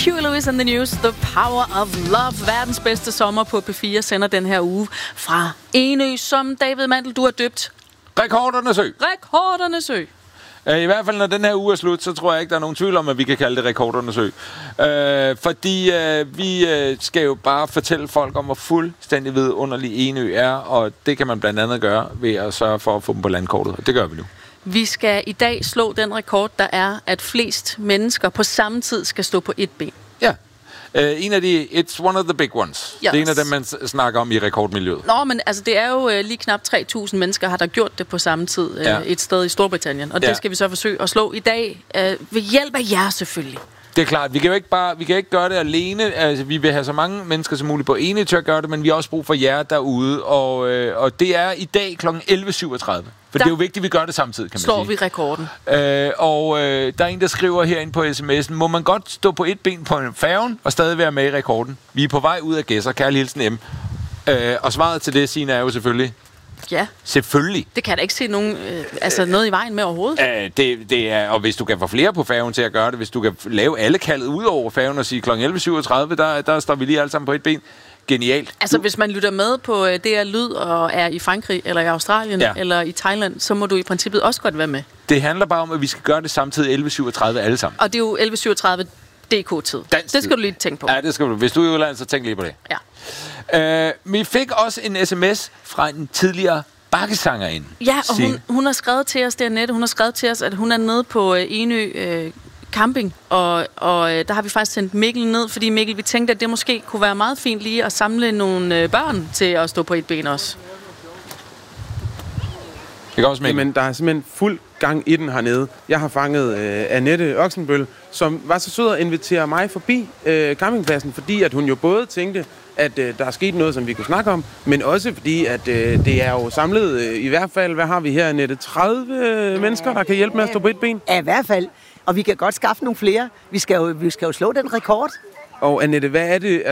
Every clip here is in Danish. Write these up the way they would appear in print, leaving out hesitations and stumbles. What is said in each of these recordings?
Huey Lewis and the News, The Power of Love. Verdens bedste sommer på P4 sender den her uge fra Enø, som David Mandel, du har døbt Rekordernes Ø. Rekordernes Ø. I hvert fald, når den her uge er slut, så tror jeg ikke, der er nogen tvivl om, at vi kan kalde det Rekordernes Ø. Fordi vi skal jo bare fortælle folk om, hvor fuldstændig vidunderlig Enø er, og det kan man blandt andet gøre ved at sørge for at få dem på landkortet, og det gør vi nu. Vi skal i dag slå den rekord, der er, at flest mennesker på samme tid skal stå på et ben. Ja. En af de, it's one of the big ones. Yes. Det er en af dem, man snakker om i rekordmiljøet. Nå, men altså, det er jo lige knap 3.000 mennesker, har der gjort det på samme tid et sted i Storbritannien. Og det skal vi så forsøge at slå i dag ved hjælp af jer selvfølgelig. Det er klart, vi kan ikke gøre det alene. Altså, vi vil have så mange mennesker som muligt på ene til at gøre det, men vi har også brug for jer derude. Og det er i dag kl. 11.37. For det er jo vigtigt, at vi gør det samtidig, kan man sige. Slår vi rekorden. Der er en, der skriver herinde på sms'en, må man godt stå på et ben på en færgen og stadig være med i rekorden? Vi er på vej ud af Gæsser. Kærlig hilsen M. Og svaret til det, Signe, er jo selvfølgelig... Ja. Selvfølgelig. Det kan da ikke se nogen, noget i vejen med overhovedet. Det er, og hvis du kan få flere på færgen til at gøre det, hvis du kan lave alle kaldet ud over færgen og sige kl. 11.37, der står vi lige alle sammen på et ben. Genialt. Altså, hvis man lytter med på DR Lyd og er i Frankrig, eller i Australien, eller i Thailand, så må du i princippet også godt være med. Det handler bare om, at vi skal gøre det samtidig 11.37 alle sammen. Og det er jo 11.37 DK-tid. Det skal du lige tænke på. Ja, det skal du. Hvis du er i udlandet, så tænk lige på det. Ja. Vi fik også en sms fra en tidligere bakkesangerinde. Ja, og hun har skrevet til os, det er Annette, hun har skrevet til os, at hun er nede på Enø camping, og der har vi faktisk sendt Mikkel ned, fordi Mikkel, vi tænkte, at det måske kunne være meget fint lige at samle nogle børn til at stå på et ben også. Det også, Mikkel. Men der er simpelthen fuld gang i den hernede. Jeg har fanget Annette Oksenbøl, som var så sød at invitere mig forbi campingpladsen, fordi at hun jo både tænkte, at der er sket noget, som vi kunne snakke om, men også fordi, at det er jo samlet, i hvert fald, hvad har vi her, Annette? 30 mennesker, der kan hjælpe med at stå på et ben? Ja, i hvert fald. Og vi kan godt skaffe nogle flere. Vi skal jo slå den rekord. Og Annette, hvad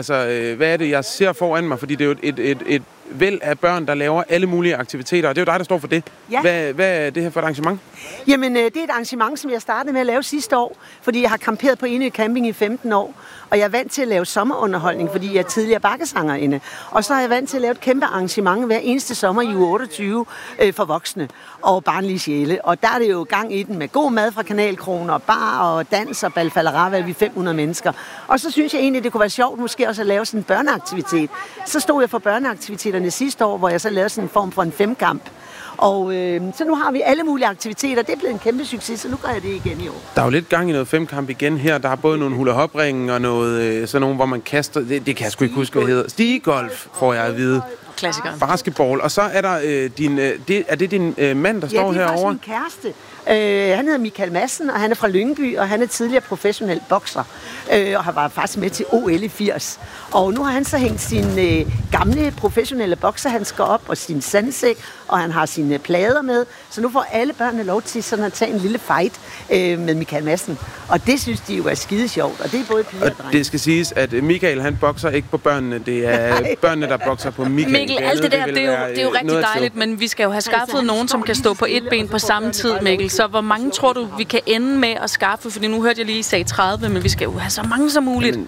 er det, jeg ser foran mig? Fordi det er jo et væld af børn, der laver alle mulige aktiviteter, og det er jo dig, der står for det. Ja. Hvad er det her for et arrangement? Jamen, det er et arrangement, som jeg startede med at lave sidste år, fordi jeg har camperet på Enø Camping i 15 år, og jeg er vant til at lave sommerunderholdning, fordi jeg er tidligere bakkesangerinde. Og så er jeg vant til at lave et kæmpe arrangement hver eneste sommer i uge 28 for voksne og barnlige sjæle. Og der er det jo gang i den med god mad fra Kanalkroner, bar og dans og balfallerava, vi er 500 mennesker. Og så synes jeg egentlig, det kunne være sjovt måske også at lave sådan en børneaktivitet. Så stod jeg for børneaktiviteterne sidste år, hvor jeg så lavede sådan en form for en femkamp. Og så nu har vi alle mulige aktiviteter. Det er blevet en kæmpe succes, så nu gør jeg det igen i år. Der er jo lidt gang i noget femkamp igen her. Der er både nogle hula-hop-ringen og noget, sådan nogle, hvor man kaster... Det kan jeg sgu ikke huske, hvad det hedder. Stigegolf, får jeg at vide. Klassikeren. Basketball. Og så er der er det din mand, der står herovre? Ja, det er faktisk min kæreste. Han hedder Michael Madsen, og han er fra Lyngby, og han er tidligere professionel bokser, og har været faktisk med til OL i 80. Og nu har han så hængt sine gamle professionelle bokserhandsker op, og sin sandsæk, og han har sine plader med, så nu får alle børnene lov til sådan at tage en lille fight med Michael Madsen. Og det synes de jo er skide sjovt, og det er både piger og drenge. Det skal siges, at Michael, han bokser ikke på børnene, det er børnene, der bokser på Michael. Mikkel, alt det der, det er jo rigtig dejligt, men vi skal jo have skaffet nogen, som kan stå på et ben på samme tid, Mikkel. Så hvor mange tror du, vi kan ende med at skaffe? Fordi nu hørte jeg lige, I sagde 30, men vi skal jo have så mange som muligt.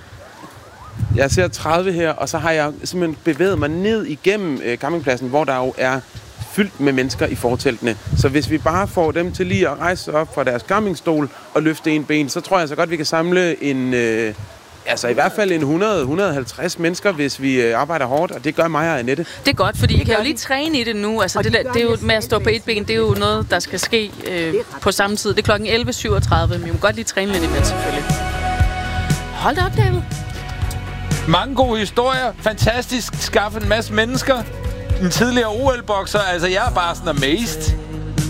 Jeg ser 30 her, og så har jeg simpelthen bevæget mig ned igennem campingpladsen, hvor der jo er fyldt med mennesker i forteltene. Så hvis vi bare får dem til lige at rejse sig op fra deres campingstol og løfte en ben, så tror jeg så godt, vi kan samle en... i hvert fald en 100-150 mennesker, hvis vi arbejder hårdt, og det gør mig og Annette. Det er godt, fordi I kan jo lige træne i det nu. Altså det er jo med at stå på et ben, det er jo noget, der skal ske på samme tid. Det er klokken 11.37, men vi må godt lige træne lidt imens, selvfølgelig. Hold da op, David. Mange gode historier. Fantastisk. Skaffe en masse mennesker. En tidligere OL-bokser. Altså, jeg er bare sådan amazed.